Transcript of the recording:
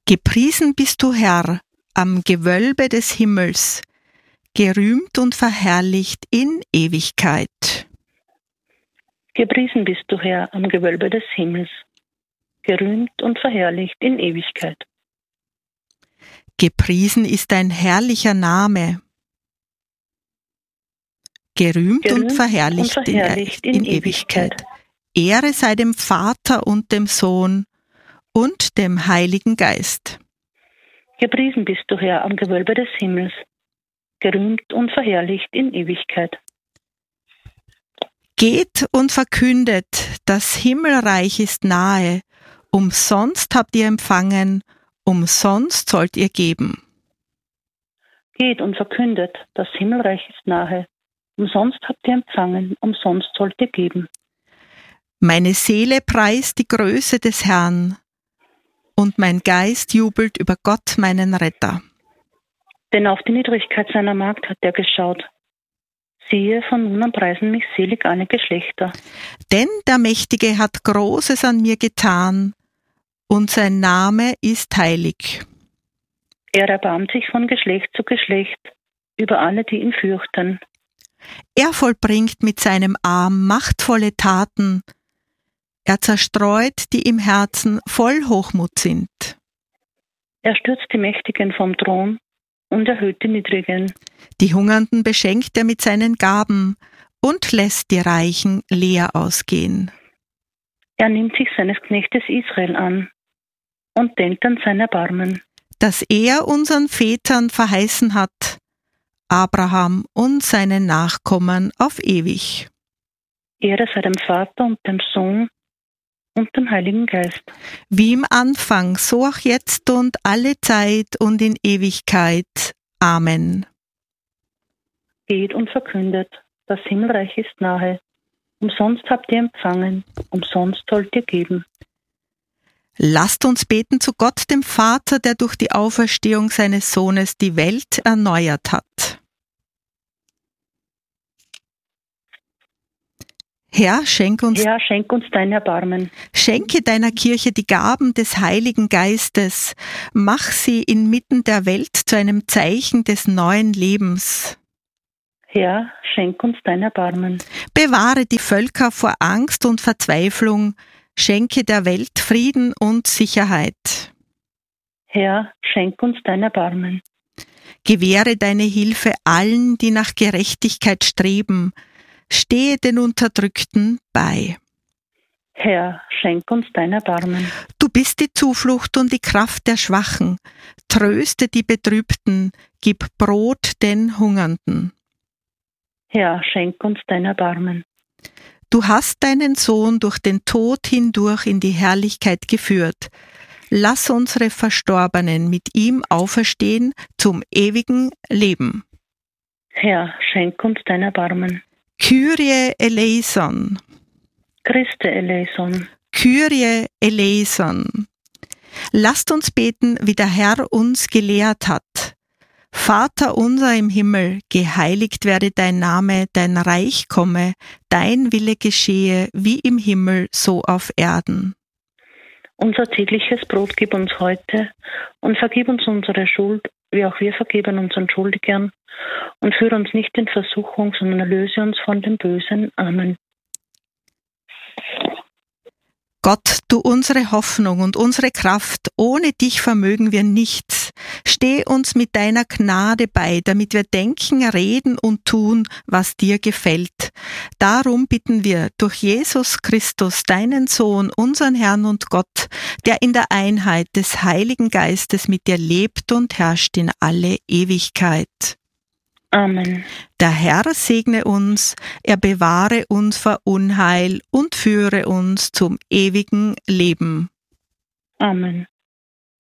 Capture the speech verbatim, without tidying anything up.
Gepriesen bist du, Herr, am Gewölbe des Himmels, gerühmt und verherrlicht in Ewigkeit. Gepriesen bist du, Herr, am Gewölbe des Himmels, gerühmt und verherrlicht in Ewigkeit. Gepriesen ist dein herrlicher Name, gerühmt, gerühmt und verherrlicht, und verherrlicht in, in Ewigkeit. Ewigkeit. Ehre sei dem Vater und dem Sohn und dem Heiligen Geist. Gepriesen bist du, Herr, am Gewölbe des Himmels, gerühmt und verherrlicht in Ewigkeit. Geht und verkündet, das Himmelreich ist nahe, umsonst habt ihr empfangen, umsonst sollt ihr geben. Geht und verkündet, das Himmelreich ist nahe, umsonst habt ihr empfangen, umsonst sollt ihr geben. Meine Seele preist die Größe des Herrn, und mein Geist jubelt über Gott, meinen Retter. Denn auf die Niedrigkeit seiner Magd hat er geschaut. Siehe, von nun an preisen mich selig alle Geschlechter. Denn der Mächtige hat Großes an mir getan, und sein Name ist heilig. Er erbarmt sich von Geschlecht zu Geschlecht über alle, die ihn fürchten. Er vollbringt mit seinem Arm machtvolle Taten. Er zerstreut, die im Herzen voll Hochmut sind. Er stürzt die Mächtigen vom Thron und erhöht die Niedrigen. Die Hungernden beschenkt er mit seinen Gaben und lässt die Reichen leer ausgehen. Er nimmt sich seines Knechtes Israel an und denkt an sein Erbarmen, das er unseren Vätern verheißen hat, Abraham und seinen Nachkommen auf ewig. Ehre sei dem Vater und dem Sohn und dem Heiligen Geist. Wie im Anfang, so auch jetzt und alle Zeit und in Ewigkeit. Amen. Geht und verkündet, das Himmelreich ist nahe. Umsonst habt ihr empfangen, umsonst sollt ihr geben. Lasst uns beten zu Gott, dem Vater, der durch die Auferstehung seines Sohnes die Welt erneuert hat. Herr, schenk uns, Herr, schenk uns dein Erbarmen. Schenke deiner Kirche die Gaben des Heiligen Geistes. Mach sie inmitten der Welt zu einem Zeichen des neuen Lebens. Herr, schenk uns dein Erbarmen. Bewahre die Völker vor Angst und Verzweiflung. Schenke der Welt Frieden und Sicherheit. Herr, schenk uns dein Erbarmen. Gewähre deine Hilfe allen, die nach Gerechtigkeit streben. Stehe den Unterdrückten bei. Herr, schenk uns dein Erbarmen. Du bist die Zuflucht und die Kraft der Schwachen. Tröste die Betrübten, gib Brot den Hungernden. Herr, schenk uns dein Erbarmen. Du hast deinen Sohn durch den Tod hindurch in die Herrlichkeit geführt. Lass unsere Verstorbenen mit ihm auferstehen zum ewigen Leben. Herr, schenk uns dein Erbarmen. Kyrie eleison. Christe eleison. Kyrie eleison. Lasst uns beten, wie der Herr uns gelehrt hat. Vater unser im Himmel, geheiligt werde dein Name, dein Reich komme, dein Wille geschehe, wie im Himmel, so auf Erden. Unser tägliches Brot gib uns heute und vergib uns unsere Schuld, wie auch wir vergeben unseren Schuldigern. Und führe uns nicht in Versuchung, sondern erlöse uns von dem Bösen. Amen. Gott, du unsere Hoffnung und unsere Kraft, ohne dich vermögen wir nichts. Steh uns mit deiner Gnade bei, damit wir denken, reden und tun, was dir gefällt. Darum bitten wir durch Jesus Christus, deinen Sohn, unseren Herrn und Gott, der in der Einheit des Heiligen Geistes mit dir lebt und herrscht in alle Ewigkeit. Amen. Der Herr segne uns, er bewahre uns vor Unheil und führe uns zum ewigen Leben. Amen.